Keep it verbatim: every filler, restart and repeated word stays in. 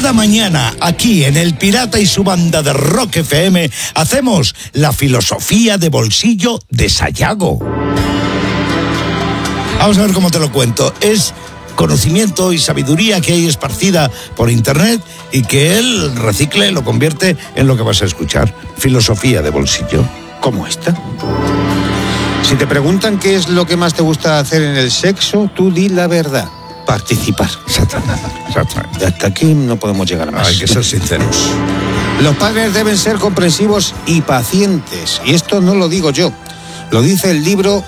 Cada mañana, aquí en El Pirata y su banda de Rock F M, hacemos la filosofía de bolsillo de Sayago. Vamos a ver cómo te lo cuento. Es conocimiento y sabiduría que hay esparcida por internet y que él recicle, lo convierte en lo que vas a escuchar. Filosofía de bolsillo. ¿Cómo esta? Si te preguntan qué es lo que más te gusta hacer en el sexo, tú di la verdad. Participar. Exactamente. Exactamente. Y hasta aquí no podemos llegar a más. Hay que ser sinceros. Los padres deben ser comprensivos y pacientes. Y esto no lo digo yo. Lo dice el libro